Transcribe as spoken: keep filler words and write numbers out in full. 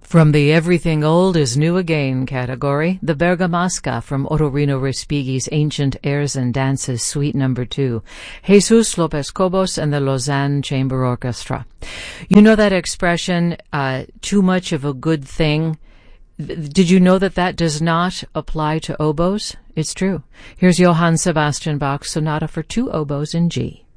From the Everything Old is New Again category, the Bergamasca from Otorino Respighi's Ancient Airs and Dances Suite Number two, Jesus Lopez Cobos and the Lausanne Chamber Orchestra. You know that expression, uh, too much of a good thing? Did you know that that does not apply to oboes? It's true. Here's Johann Sebastian Bach's Sonata for two oboes in G.